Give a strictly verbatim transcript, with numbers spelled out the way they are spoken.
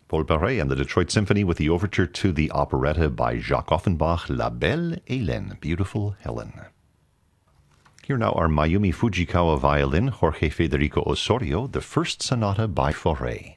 Paul Barret and the Detroit Symphony with the overture to the operetta by Jacques Offenbach, La Belle Hélène, Beautiful Helen. Here now are Mayumi Fujikawa violin, Jorge Federico Osorio, the first sonata by Fauré.